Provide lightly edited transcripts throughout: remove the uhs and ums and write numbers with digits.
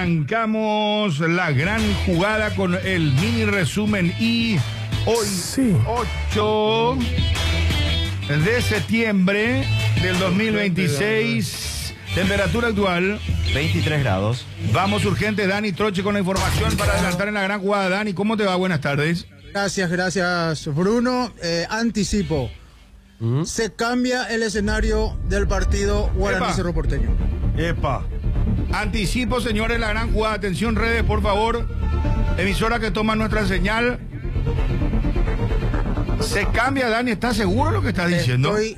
arrancamos la gran jugada con el mini resumen y hoy, 8 de septiembre del 2026, temperatura actual 23 grados. Vamos urgente, Dani Troche con la información para adelantar en la gran jugada. Dani, ¿cómo te va? Buenas tardes. Gracias, Bruno. Anticipo. Se cambia el escenario del partido Guaraní Cerro Porteño. Epa. Anticipo, señores, la gran jugada. Atención, redes, por favor. Emisora que toma nuestra señal. Se cambia, Dani. ¿Estás seguro de lo que estás diciendo? Estoy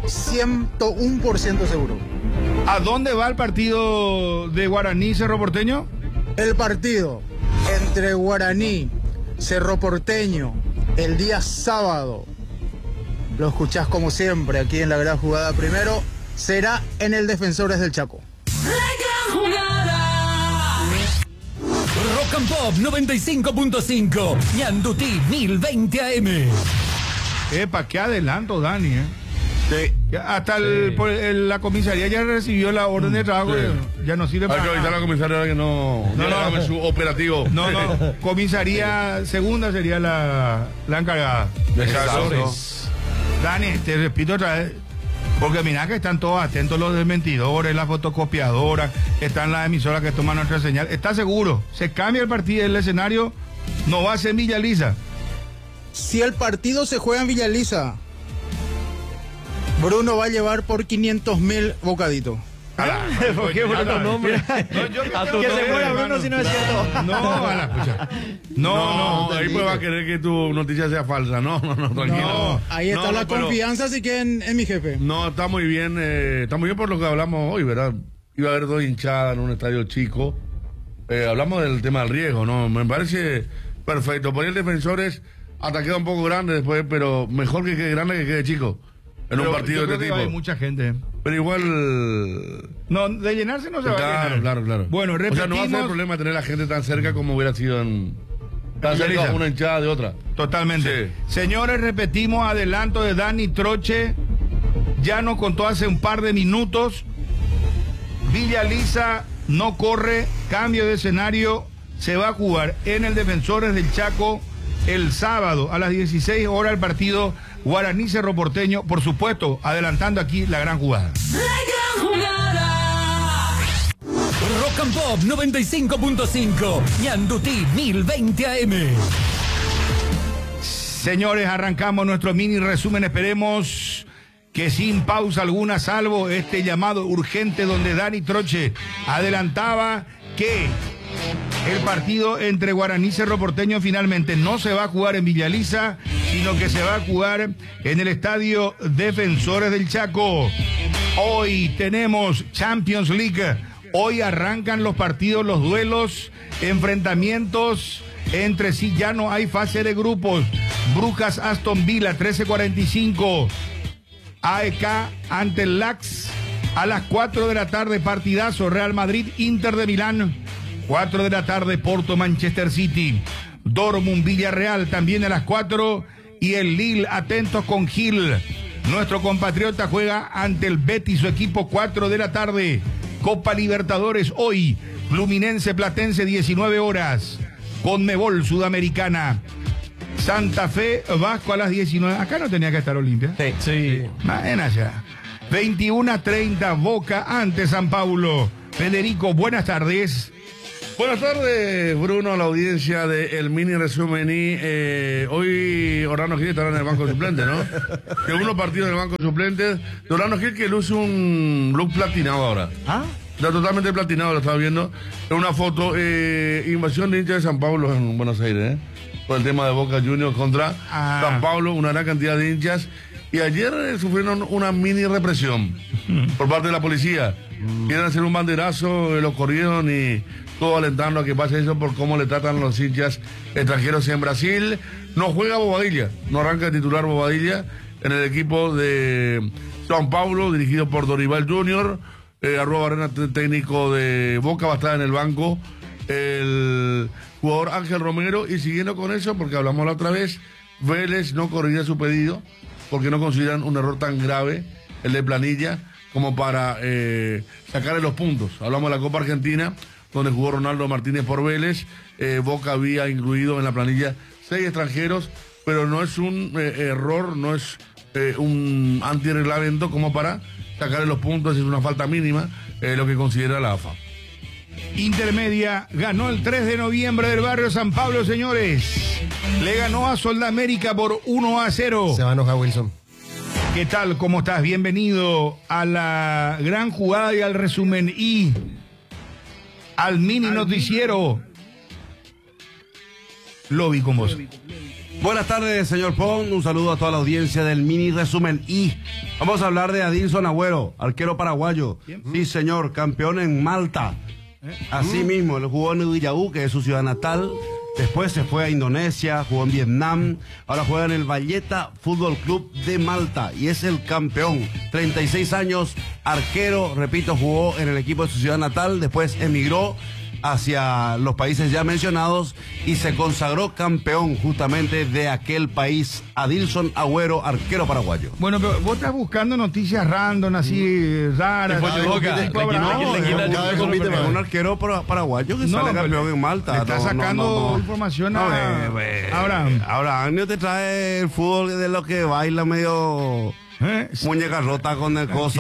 101% seguro. ¿A dónde va el partido de Guaraní Cerro Porteño? El partido entre Guaraní Cerro Porteño el día sábado, lo escuchás como siempre aquí en la gran jugada primero, será en el Defensores del Chaco. La gran jugada. Rock and Pop 95.5, Ñandutí 1020 AM. Epa, qué adelanto, Dani, Sí. Hasta la comisaría ya recibió la orden de trabajo. Sí. Ya no sirve para nada. La comisaría que no su operativo. No, comisaría segunda sería la encargada. Exacto. Dani, te repito otra vez, porque mirá que están todos atentos los desmentidores, las fotocopiadoras, están las emisoras que toman nuestra señal. ¿Estás seguro? ¿Se cambia el partido, el escenario? ¿No va a ser en Villa Elisa? Si el partido se juega en Villa Elisa, Bruno va a llevar por 500.000 bocaditos. ¿Por qué Bruno nombre? Que se muera Bruno si no es cierto. No, ahí pues va a querer que tu noticia sea falsa. No, tranquilo. No, ahí está la confianza, así que en mi jefe. No, está muy bien por lo que hablamos hoy, ¿verdad? Iba a haber 2 hinchadas en un estadio chico. Hablamos del tema del riesgo, ¿no? Me parece perfecto. Por ahí el Defensores hasta queda un poco grande después, pero mejor que quede grande que quede chico. En un partido de este tipo. Hay mucha gente. Pero igual. No, de llenarse no se va a llenar. Claro. Bueno, repetimos. O sea, no va a ser problema tener a la gente tan cerca como hubiera sido tan cerca una hinchada de otra. Totalmente. Sí. Señores, repetimos, adelanto de Dani Troche. Ya nos contó hace un par de minutos. Villa Elisa no corre, cambio de escenario. Se va a jugar en el Defensores del Chaco el sábado a las 16 horas el partido Guaraní Cerro Porteño, por supuesto, adelantando aquí la gran jugada. La gran jugada. Rock and Pop 95.5, Ñandutí 1020 AM. Señores, arrancamos nuestro mini resumen, esperemos que sin pausa alguna, salvo este llamado urgente donde Dani Troche adelantaba que el partido entre Guaraní y Cerro Porteño finalmente no se va a jugar en Villa Elisa, sino que se va a jugar en el estadio Defensores del Chaco. Hoy tenemos Champions League. Hoy arrancan los partidos, los duelos, enfrentamientos entre sí. Ya no hay fase de grupos. Brujas Aston Villa 13:45. AEK ante el LAX a las 4 de la tarde. Partidazo. Real Madrid Inter de Milán. 4 de la tarde, Porto, Manchester City. Dortmund, Villarreal, también a las 4. Y el Lille, atentos con Gil. Nuestro compatriota juega ante el Betis, su equipo, 4 de la tarde. Copa Libertadores, hoy. Fluminense, Platense, 19 horas. Conmebol, Sudamericana. Santa Fe, Vasco a las 19. Acá no tenía que estar Olimpia. Sí. Mañana ya. 21:30, Boca ante San Paulo. Federico, buenas tardes. Buenas tardes, Bruno, a la audiencia de El Mini Resumen. Y hoy Orlando Gil estará en el banco suplente, ¿no? Segundo partido en el banco suplente. De Orlando Gil que luce un look platinado ahora. Está totalmente platinado, lo estaba viendo. En una foto, invasión de hinchas de San Pablo en Buenos Aires, por el tema de Boca Juniors contra San Pablo, una gran cantidad de hinchas. Y ayer sufrieron una mini represión por parte de la policía. Quieren hacer un banderazo, lo corrieron y todo alentando a que pase eso por cómo le tratan los hinchas extranjeros en Brasil. No juega Bobadilla, no arranca de titular Bobadilla en el equipo de San Paulo, dirigido por Dorival Junior. Arroba Barrena, técnico de Boca, va a estar en el banco el jugador Ángel Romero. Y siguiendo con eso, porque hablamos la otra vez, Vélez no corriría su pedido porque no consideran un error tan grave, el de planilla, como para sacarle los puntos. Hablamos de la Copa Argentina, donde jugó Ronaldo Martínez por Vélez. Boca había incluido en la planilla 6 extranjeros, pero no es un error, no es un antirreglamento como para sacarle los puntos, es una falta mínima, lo que considera la AFA. Intermedia ganó el 3 de noviembre del barrio San Pablo, señores. Le ganó a Soldamérica por 1-0. Se va a enojar Wilson. ¿Qué tal? ¿Cómo estás? Bienvenido a la gran jugada y al resumen y al mini noticiero. Lo vi con vos. Buenas tardes, señor Pong. Un saludo a toda la audiencia del mini resumen y vamos a hablar de Adilson Agüero, arquero paraguayo. Sí, señor, campeón en Malta. Así mismo, él jugó en Villaú, que es su ciudad natal. Después se fue a Indonesia, jugó en Vietnam. Ahora juega en el Valletta Fútbol Club de Malta y es el campeón. 36 años, arquero, repito, jugó en el equipo de su ciudad natal. Después emigró hacia los países ya mencionados y se consagró campeón justamente de aquel país. Adilson Agüero, arquero paraguayo. Bueno, pero vos estás buscando noticias random, así raras. Un arquero paraguayo que sale campeón en Malta. Está sacando información a Abraham. Abraham te trae el fútbol de lo que baila medio muñeca rota con el coso.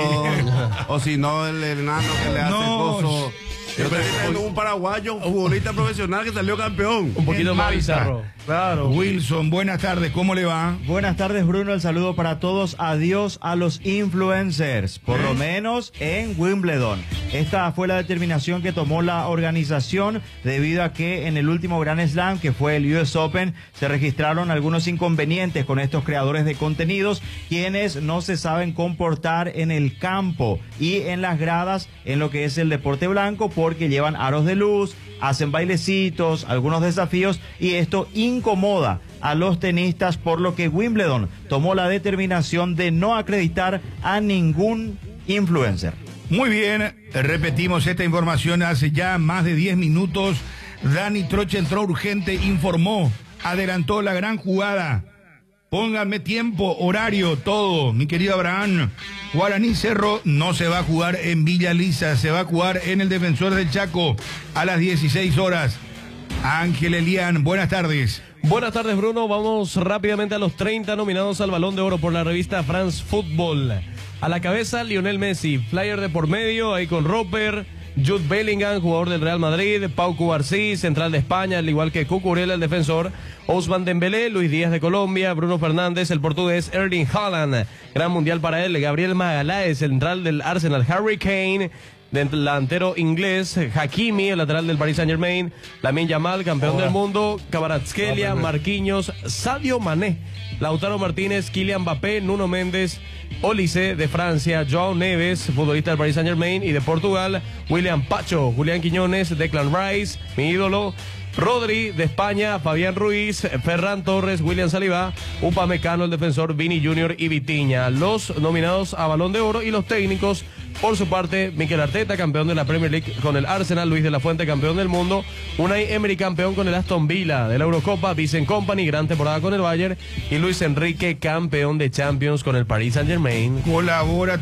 O si no, el enano que le hace coso. Yo estoy viendo un paraguayo, un futbolista profesional que salió campeón. Un poquito más bizarro. Claro. Wilson, buenas tardes, ¿cómo le va? Buenas tardes, Bruno, el saludo para todos. Adiós a los influencers, por lo menos en Wimbledon. Esta fue la determinación que tomó la organización debido a que en el último Grand Slam, que fue el US Open, se registraron algunos inconvenientes con estos creadores de contenidos, quienes no se saben comportar en el campo y en las gradas en lo que es el deporte blanco, porque llevan aros de luz, hacen bailecitos, algunos desafíos, y esto incomoda a los tenistas, por lo que Wimbledon tomó la determinación de no acreditar a ningún influencer. Muy bien, repetimos esta información hace ya más de 10 minutos. Dani Troche entró urgente, informó, adelantó la gran jugada. Pónganme tiempo, horario, todo, mi querido Abraham. Guaraní Cerro no se va a jugar en Villa Lisa, se va a jugar en el Defensor del Chaco a las 16 horas. Ángel Elián, buenas tardes. Buenas tardes, Bruno. Vamos rápidamente a los 30 nominados al Balón de Oro por la revista France Football. A la cabeza, Lionel Messi, flyer de por medio, ahí con Roper, Jude Bellingham, jugador del Real Madrid, Pau Cubarsí, central de España, al igual que Cucurella, el defensor, Ousmane Dembélé, Luis Díaz de Colombia, Bruno Fernández, el portugués, Erling Haaland, gran mundial para él, Gabriel Magalhaes, central del Arsenal, Harry Kane, delantero inglés, Hakimi, el lateral del Paris Saint-Germain, Lamine Yamal, campeón del mundo, Kvaratskhelia, Marquinhos, Sadio Mané, Lautaro Martínez, Kylian Mbappé, Nuno Méndez, Olise de Francia, Joao Neves, futbolista del Paris Saint-Germain, y de Portugal, William Pacho, Julián Quiñones, Declan Rice, mi ídolo, Rodri de España, Fabián Ruiz, Ferran Torres, William Saliba, Upamecano, el defensor, Vini Junior y Vitinha. Los nominados a Balón de Oro y los técnicos, por su parte, Mikel Arteta, campeón de la Premier League con el Arsenal, Luis de la Fuente, campeón del mundo, Unai Emery, campeón con el Aston Villa de la Eurocopa, Vincent Kompany, gran temporada con el Bayern, y Luis Enrique, campeón de Champions con el Paris Saint-Germain. Colabora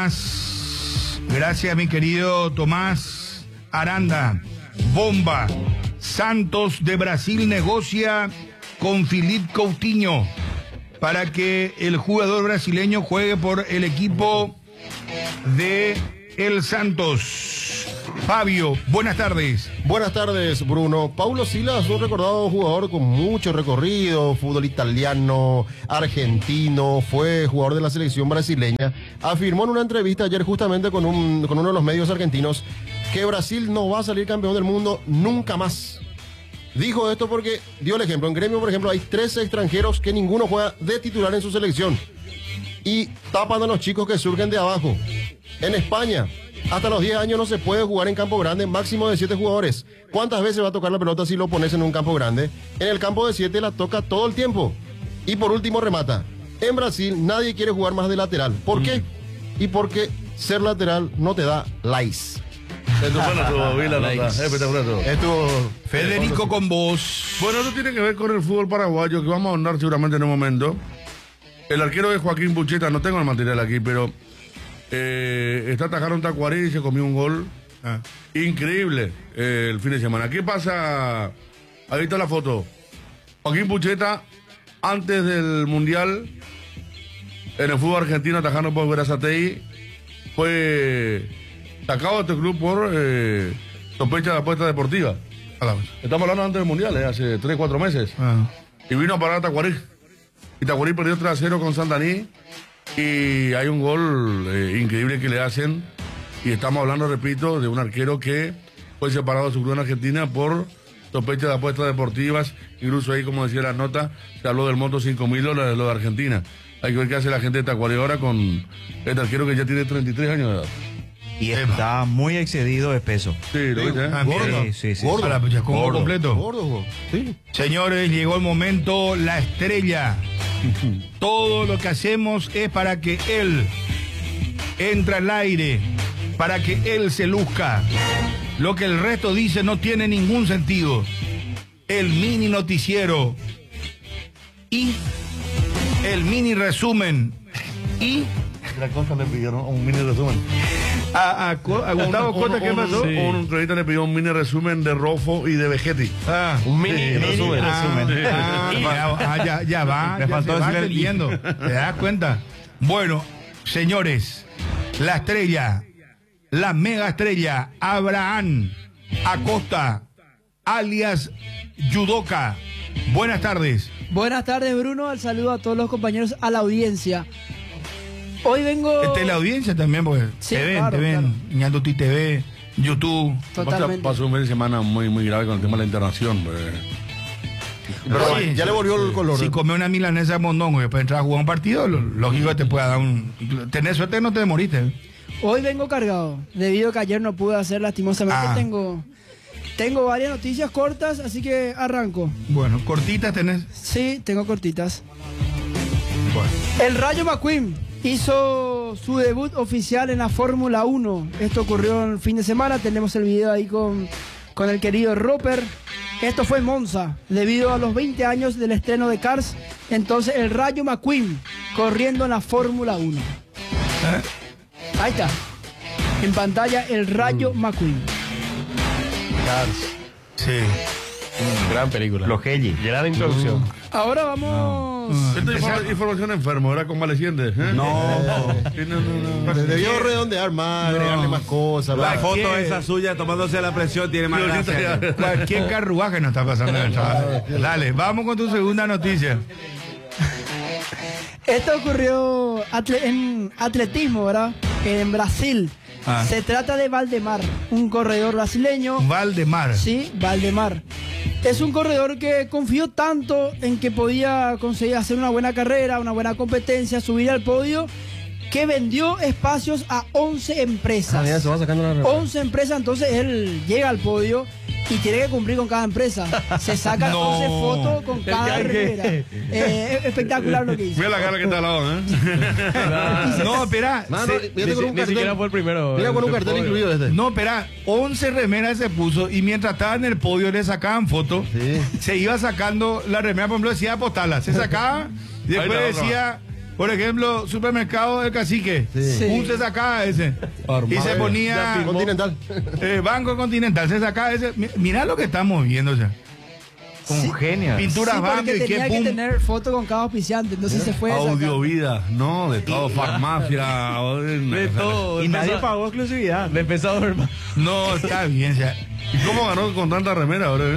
Tomás. Gracias, mi querido Tomás Aranda. Bomba. Santos de Brasil negocia con Philippe Coutinho para que el jugador brasileño juegue por el equipo de el Santos. Fabio, buenas tardes. Buenas tardes, Bruno. Paulo Silas, un recordado jugador con mucho recorrido, fútbol italiano, argentino, fue jugador de la selección brasileña, afirmó en una entrevista ayer justamente con uno de los medios argentinos que Brasil no va a salir campeón del mundo nunca más. Dijo esto porque dio el ejemplo. En Gremio, por ejemplo, hay 13 extranjeros que ninguno juega de titular en su selección. Y tapan a los chicos que surgen de abajo. En España, hasta los 10 años no se puede jugar en campo grande, máximo de 7 jugadores. ¿Cuántas veces va a tocar la pelota si lo pones en un campo grande? En el campo de 7 la toca todo el tiempo. Y por último remata. En Brasil nadie quiere jugar más de lateral. ¿Por qué? Y porque ser lateral no te da likes. Estuvo Federico con vos. Bueno, esto tiene que ver con el fútbol paraguayo, que vamos a ahondar seguramente en un momento. El arquero de Joaquín Bucheta, no tengo el material aquí, pero está atajando un Tacuarí y se comió un gol Increíble el fin de semana. ¿Qué pasa? Ahí está la foto. Joaquín Pucheta, antes del Mundial, en el fútbol argentino, atajando por Berazategui, fue sacado de este club por sospecha de apuesta deportiva. Estamos hablando antes del Mundial, hace 3-4 meses. Y vino a parar a Tacuarí. Y Tacuarí perdió 3-0 con Santaní. Y hay un gol increíble que le hacen. Y estamos hablando, repito, de un arquero que fue separado de su club en Argentina por sospecha de apuestas deportivas. Incluso ahí, como decía la nota, se habló del monto $5.000 de lo de Argentina. Hay que ver qué hace la gente de Tacuarí ahora con este arquero que ya tiene 33 años de edad. Y está muy excedido de peso. Sí, lo viste, Gordo. Sí. Gordo. A la pucha, combo Gordo. completo. Gordo. Sí. Señores, llegó el momento, la estrella. Todo lo que hacemos es para que él entre al aire, para que él se luzca. Lo que el resto dice no tiene ningún sentido. El mini noticiero y el mini resumen y La Costa le pidieron un mini resumen. a Gustavo Costa, ¿qué pasó? Un entrevista le pidió un mini resumen de Rofo y de Vegetti. Un mini resumen. Ya va, Me ya faltó se va decirle el entendiendo. ¿Te das cuenta? Bueno, señores, la estrella, la mega estrella, Abraham Acosta, alias Yudoka. Buenas tardes. Buenas tardes, Bruno. Al saludo a todos los compañeros, a la audiencia. Hoy vengo... La audiencia también, porque Sí, te ven, claro, claro. Ñanduti TV, YouTube. Totalmente. Pasó un fin de semana muy grave con el tema de la internación. Pero Sí, ya le volvió el color. Si come una milanesa de mondongo y después entras a jugar un partido, lógico que te pueda dar un... Tenés suerte, no te moriste. Hoy vengo cargado, debido a que ayer no pude hacer lastimosamente. Tengo varias noticias cortas, así que arranco. Bueno, cortitas tenés. Sí, tengo cortitas. Bueno. El Rayo McQueen hizo su debut oficial en la Fórmula 1. Esto ocurrió el fin de semana. Tenemos el video ahí con el querido Roper. Esto fue en Monza, debido a los 20 años del estreno de Cars. Entonces el Rayo McQueen corriendo en la Fórmula 1. Ahí está. En pantalla el Rayo McQueen. Sí. Gran película. Los Helli. Gran introducción. Ahora vamos... Esta información enfermo, era convaleciente. No. Debió redondear más, agregarle más cosas. La más. foto esa suya tomándose la presión tiene más gracia. Cualquier carruaje no está pasando en el trabajo. Dale, vamos con tu segunda noticia. Esto ocurrió en atletismo, ¿verdad? En Brasil. Se trata de Valdemar, un corredor brasileño. Valdemar. Sí, Valdemar. Es un corredor que confió tanto en que podía conseguir hacer una buena carrera, una buena competencia, subir al podio, que vendió espacios a 11 empresas. Ya se va sacando la 11 empresas, entonces él llega al podio y tiene que cumplir con cada empresa. Se saca 11 fotos con cada remera. Es espectacular lo que hizo. Mira la cara que está al lado, No, espera. Mano, fíjate con un Ni siquiera cartel. fue el primero. Mira con un cartel incluido este. No, espera. 11 remeras se puso y mientras estaba en el podio le sacaban fotos. Sí. Se iba sacando la remera, por ejemplo, decía apostala. Se sacaba y después Ahí está, decía, por ejemplo, supermercado del cacique. Sí. Se sacaba ese. Y se ponía Continental. Banco Continental. Se sacaba ese. Mirá lo que estamos viendo ya. Un genio. Pinturas Sí, Banco porque y tenía qué que pum. tener foto con cada auspiciante, entonces se fue a sacar. Audio vida, no, de todo, farmacia. De todo. Y nadie pagó exclusividad. De pesado, hermano. No, está bien. Ya. ¿Y cómo ganó con tanta remera ahora?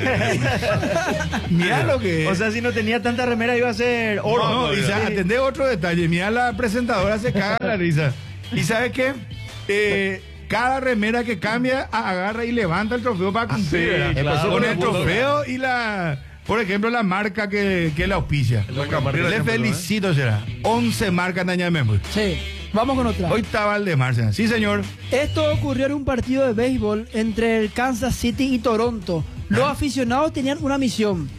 Mirá lo que es. O sea, si no tenía tanta remera iba a ser oro. No, y atendé otro detalle. Mira, la presentadora se caga la risa. ¿Y sabes qué? Cada remera que cambia, agarra y levanta el trofeo para cumplir. sí, ¿verdad? claro. Con el trofeo y por ejemplo, la marca que la auspicia. Le felicito, será. 11 marcas de Añamembo. Sí, vamos con otra. Hoy está Valdemar, será. Sí, señor. Esto ocurrió en un partido de béisbol entre el Kansas City y Toronto. Los aficionados tenían una misión: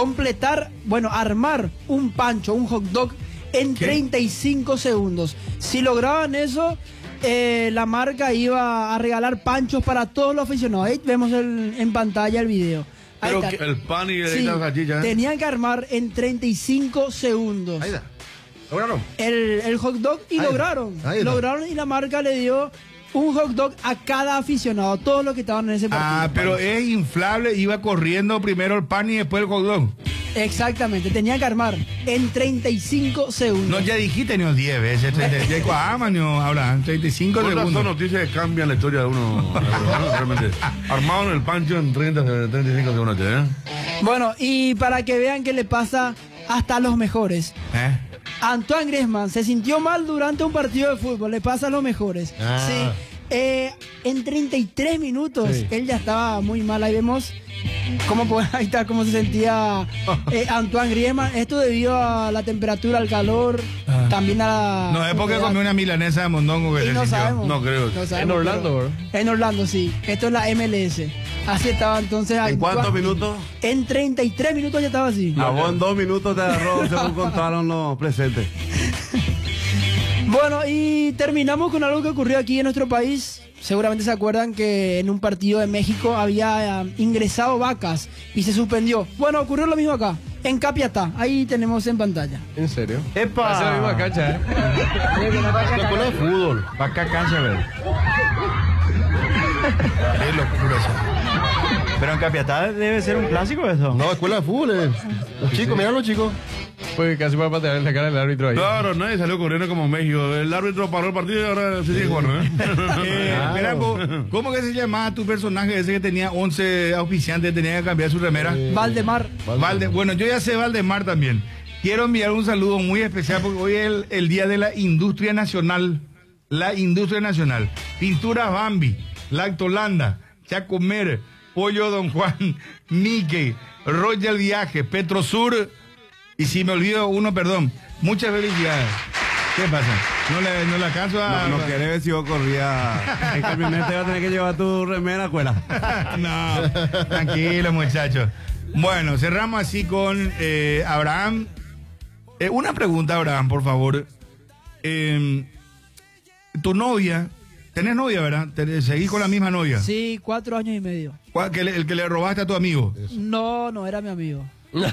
armar un pancho, un hot dog en 35 segundos. Si lograban eso, la marca iba a regalar panchos para todos los aficionados. Ahí vemos en pantalla el video. Ahí Pero está. el pan y Sí, la salchicha. tenían que armar en 35 segundos Ahí está. ¿Lograron? el hot dog y Ahí está. lograron. Ahí está. Lograron y la marca le dio un hot dog a cada aficionado, todos los que estaban en ese partido. Ah, pero es inflable, iba corriendo primero el pan y después el hot dog. Exactamente, tenía que armar en 35 segundos. No, ya dijiste ni 10 veces, 36, ahora, 35 ¿Cuántas son segundos. noticias que cambian la historia de uno? Realmente. Armado en el pancho en 35 segundos, ¿eh? Bueno, y para que vean qué le pasa hasta a los mejores. ¿Eh? Antoine Griezmann se sintió mal durante un partido de fútbol, le pasa a los mejores. Ah. Sí, en 33 minutos Sí. él ya estaba muy mal, ahí vemos ahí está cómo se sentía Antoine Griezmann. Esto debido a la temperatura, al calor, también a la... No, es porque comió una milanesa de mondongo que Y se no sintió. sabemos. No creo. No sabemos, En Orlando, pero- ¿verdad? En Orlando, sí. Esto es la MLS. Así estaba entonces. ¿En cuántos Antoine- minutos? En 33 minutos ya estaba así. A vos en 2 minutos te agarró, según contaron los presentes. Bueno, y terminamos con algo que ocurrió aquí en nuestro país. Seguramente se acuerdan que en un partido de México había ingresado vacas y se suspendió. Bueno, ocurrió lo mismo acá, en Capiatá. Ahí tenemos en pantalla. ¿En serio? ¡Epa! Parece la misma cancha, ¿eh? La escuela de fútbol. Vaca cancha, a ver. Qué locura eso. Pero en Capiatá debe ser un clásico eso. No, escuela de fútbol. Los chicos, mirá los chicos. Pues casi para patear en la cara del árbitro ahí. Claro, nadie salió corriendo como México. El árbitro paró el partido y ahora se sigue jugando, ¿eh? Espera, ¿cómo que se llamaba tu personaje ese que tenía 11 auspiciantes, tenía que cambiar su remera? Valdemar. Bueno, yo ya sé Valdemar también. Quiero enviar un saludo muy especial porque hoy es el día de la industria nacional. La industria nacional. Pinturas Bambi, Lactolanda, Chacomer, Pollo Don Juan, Mickey, Royal Viaje, Petrosur. Y si me olvido uno, perdón. Muchas felicidades. ¿Qué pasa? No le alcanzo a... No querés ver si vos corrías en camioneta, vas a tener que llevar tu remera, cuela. No, tranquilo, muchachos. Bueno, cerramos así con Abraham. Una pregunta, Abraham, por favor. Tu novia, tenés novia, ¿verdad? ¿Seguís con la misma novia? Sí, 4 años y medio. El que le robaste a tu amigo. No era mi amigo. Él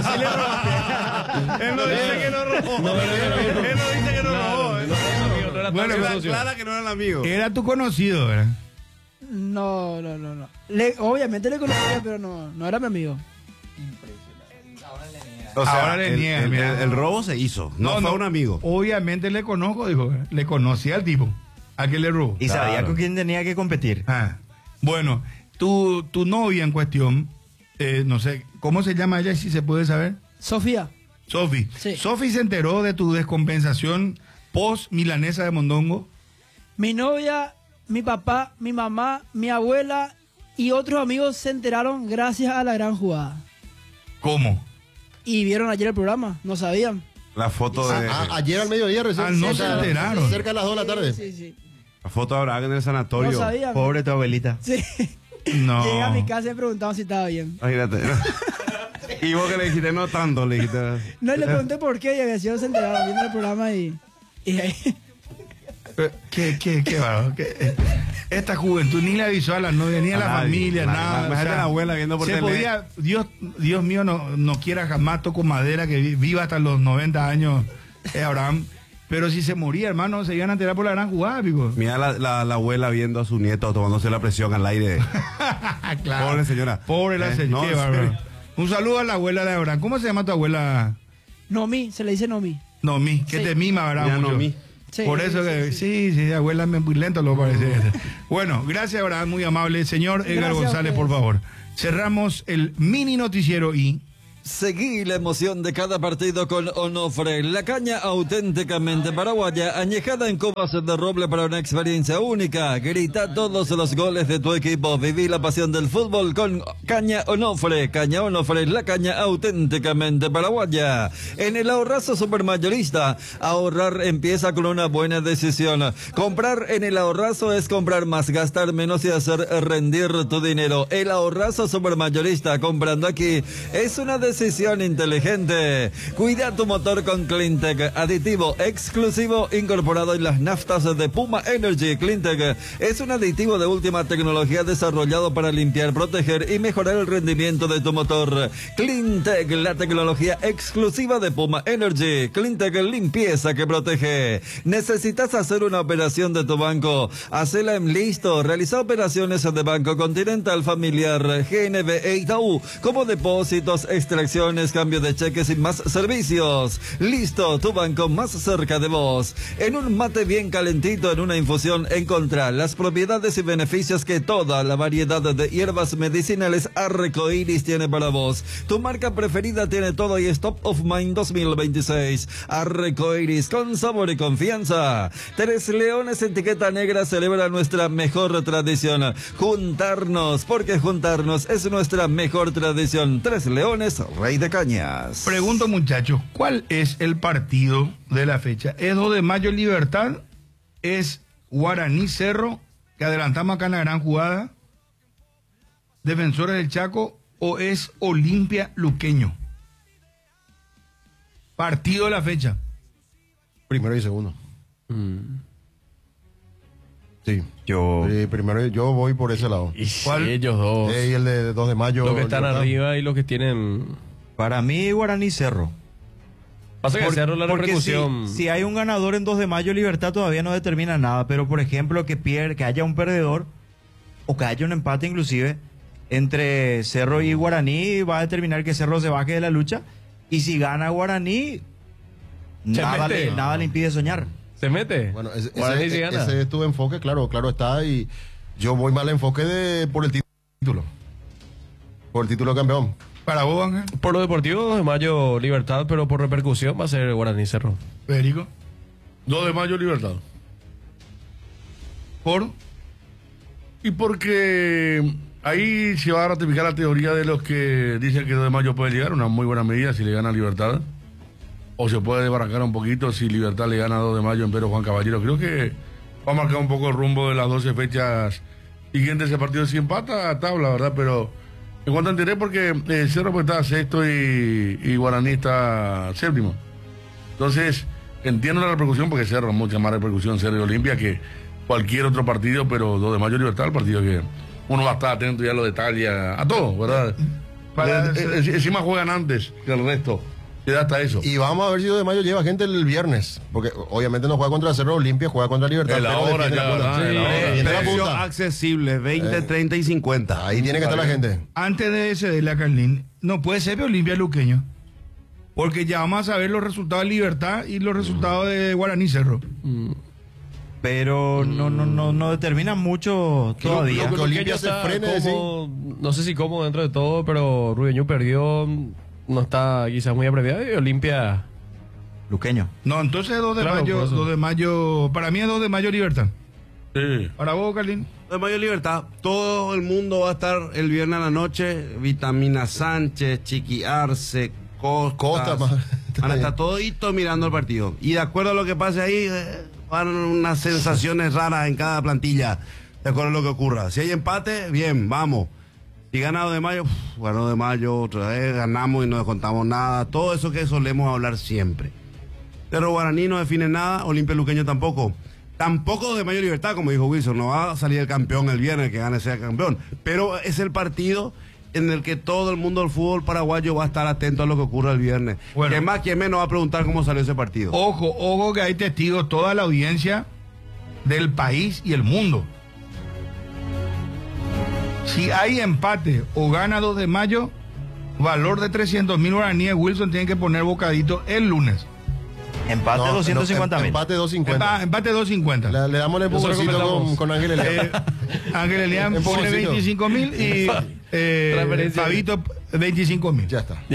no dice que no robó. Él no dice que no robó. Bueno, Era clara que no era el amigo. Era tu conocido, ¿verdad? No. Obviamente le conocía, pero no era mi amigo. O sea, Ahora le niega, mira. el robo se hizo, no fue un amigo. Obviamente le conozco, dijo. Le conocía al tipo, a que le robó. Y sabía con quién tenía que competir. Ah, bueno, tu novia en cuestión, no sé, ¿cómo se llama ella, si se puede saber? Sofía. Sofi. Sí. Sofi se enteró de tu descompensación post milanesa de mondongo. Mi novia, mi papá, mi mamá, mi abuela y otros amigos se enteraron gracias a la gran jugada. ¿Cómo? Y vieron ayer el programa, no sabían. La foto de Ayer al mediodía recién. No se enteraron. Cerca de las 2 de la tarde. Sí. la foto de Abraham en el sanatorio. No sabían. Pobre tu abuelita. Sí. No. Llegué a mi casa y me preguntaban si estaba bien. Imagínate. Y vos que le dijiste no tanto, le dijiste. No, le pregunté por qué y había sido se enteraron viendo el programa y ahí. ¿Qué bárbaro? Esta juventud ni le avisó a la novia, ni a la nadie, familia, nada. Imagínate o sea, la abuela viendo por se tele. podía, Dios mío, no quiera jamás toco madera que viva hasta los 90 años, Abraham. Pero si se moría, hermano, se iban a enterar por la gran jugada, pico. Mira la abuela viendo a su nieto tomándose la presión al aire. Claro. Pobre señora. Pobre la señora. No, Qué en bárbaro. serio. Un saludo a la abuela de Abraham. ¿Cómo se llama tu abuela? Nomi, se le dice Nomi. Nomi, que Sí. te mima, ¿verdad? Mira, Mucho. Nomi. Sí, Por eso que sí, abuela es muy lento, lo parece. Bueno, gracias, Abraham, muy amable. Señor Edgar Gracias a González, ustedes. por favor. Cerramos el mini noticiero y... Seguí la emoción de cada partido con Onofre, la caña auténticamente paraguaya, añejada en copas de roble para una experiencia única. Grita todos los goles de tu equipo, viví la pasión del fútbol con caña Onofre, la caña auténticamente paraguaya. En el ahorrazo supermayorista, ahorrar empieza con una buena decisión. Comprar en el ahorrazo es comprar más, gastar menos y hacer rendir tu dinero. El ahorrazo supermayorista, comprando aquí, es una decisión decisión inteligente. Cuida tu motor con Cleantech, aditivo exclusivo incorporado en las naftas de Puma Energy. Cleantech es un aditivo de última tecnología desarrollado para limpiar, proteger y mejorar el rendimiento de tu motor. Cleantech, la tecnología exclusiva de Puma Energy. Cleantech, limpieza que protege. ¿Necesitas hacer una operación de tu banco? Hacela en Listo. Realiza operaciones de Banco Continental, Familiar, GNB e Itaú, como depósitos, extracciones, cambio de cheques y más servicios. Listo, tu banco más cerca de vos. En un mate bien calentito, en una infusión, encontrá las propiedades y beneficios que toda la variedad de hierbas medicinales Arcoiris tiene para vos. Tu marca preferida tiene todo y es Top of Mind 2026. Arcoiris, con sabor y confianza. Tres Leones etiqueta negra celebra nuestra mejor tradición. Juntarnos, porque juntarnos es nuestra mejor tradición. Tres Leones, Rey de Cañas. Pregunto, muchachos, ¿cuál es el partido de la fecha? ¿Es 2 de mayo Libertad? ¿Es Guaraní Cerro, que adelantamos acá en la gran jugada? ¿Defensores del Chaco? ¿O es Olimpia Luqueño? Partido de la fecha. Primero y segundo. Sí. Yo primero yo voy por ese lado. ¿Cuál? Ellos dos. Y el de 2 de mayo. Los que están Libertad. arriba y los que tienen... Para mí, Guaraní Cerro. Pasa que Cerro la Porque repercusión... si hay un ganador en 2 de mayo, Libertad todavía no determina nada. Pero, por ejemplo, que haya un perdedor o que haya un empate inclusive entre Cerro y Guaraní, va a determinar que Cerro se baje de la lucha. Y si gana Guaraní, nada le impide soñar. ¿Se mete? Bueno, Guaraní sí gana. ese es tu enfoque, claro está. Y yo voy más al enfoque por el título. Por el título de campeón. ¿Para vos, Ángel? Por lo deportivo, 2 de mayo Libertad, pero por repercusión va a ser Guaraní Cerro. Federico. 2 de mayo Libertad. ¿Por? Y porque ahí se va a ratificar la teoría de los que dicen que 2 de mayo puede llegar, una muy buena medida si le gana Libertad. O se puede desbarrancar un poquito si Libertad le gana 2 de mayo en Pedro Juan Caballero. Creo que va a marcar un poco el rumbo de las 12 fechas siguientes ese partido. Si empata, tabla, ¿verdad? Pero en cuanto enteré, porque Cerro pues está sexto y Guaraní está séptimo. Entonces, entiendo la repercusión, porque Cerro, mucha más repercusión Cerro y Olimpia que cualquier otro partido, pero 2 de mayo Libertad, el partido que uno va a estar atento ya a los detalles, a todo, ¿verdad? Encima juegan antes que el resto. Y hasta eso. Y vamos a ver si 2 de mayo lleva gente el viernes. Porque obviamente no juega contra Cerro Olimpia, juega contra Libertad. El ahora defiende ya, la punta. ¿verdad? Sí, El ahora. defiende la Precio punta. accesible, 20, 30 y 50. Ahí tiene que estar la gente. Antes de cederle a Carlín, no puede ser Olimpia Luqueño. Porque ya vamos a saber los resultados de Libertad y los resultados de Guaraní Cerro. Pero no determina mucho todavía. que Olimpia se frene, no sé si cómo dentro de todo, pero Rubeño perdió, no está quizás muy apreciado, y Olimpia... Luqueño. No, entonces 2 de Claro, mayo, por eso. 2 de mayo, para mí es 2 de mayo Libertad. Sí. Para vos, Carlín. 2 de mayo Libertad. Todo el mundo va a estar el viernes a la noche. Vitamina Sánchez, Chiqui Arce, Costa, Van a estar toditos mirando el partido. Y de acuerdo a lo que pase ahí, van unas sensaciones raras en cada plantilla. De acuerdo a lo que ocurra. Si hay empate, bien, vamos. Si gana 2 de mayo, bueno, 2 de mayo, otra vez ganamos y no descontamos nada. Todo eso que solemos hablar siempre. Pero Guaraní no define nada, Olimpia Luqueño tampoco. Tampoco 2 de mayo Libertad, como dijo Wilson, no va a salir el campeón el viernes, que gane sea campeón. Pero es el partido en el que todo el mundo del fútbol paraguayo va a estar atento a lo que ocurra el viernes. Bueno. Quien más, quien menos va a preguntar cómo salió ese partido. Ojo que hay testigos, toda la audiencia del país y el mundo. Si hay empate o gana 2 de mayo, valor de 300.000 guaraníes, Wilson tiene que poner bocadito el lunes. Empate No, 250.000. Empate 250. Empate 250. Le damos el empujoncito con Ángel Elian. Ángel Elian pone Empujoncito. 25.000 y Transferencia. Fabito 25.000. Ya está.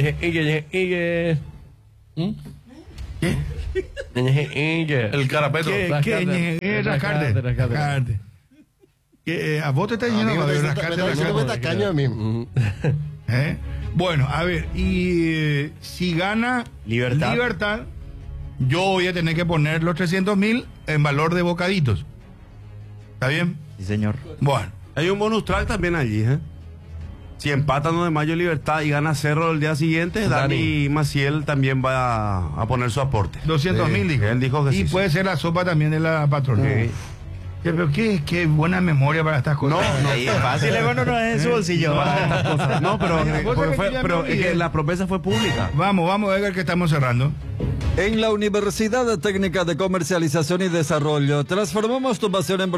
El carapeto. Rascarte. A vos te está diciendo Amigo, de me rascarte está la diciendo cara. tacaño a mí. Bueno, a ver, y si gana Libertad, yo voy a tener que poner los 300.000 en valor de bocaditos. ¿Está bien? Sí, señor. Bueno. Hay un bonus track también allí, ¿eh? Si empatan 9 de mayo Libertad y gana Cerro el día siguiente, Dani Maciel también va a poner su aporte. 200.000 dijo. Él dijo que y sí. puede ser la sopa también de la patrona. Pero qué buena memoria para estas cosas. No, es fácil, bueno, no es en su bolsillo. No, pero es que la promesa fue pública. Vamos, Edgar, que estamos cerrando. En la Universidad Técnica de Comercialización y Desarrollo, transformamos tu pasión en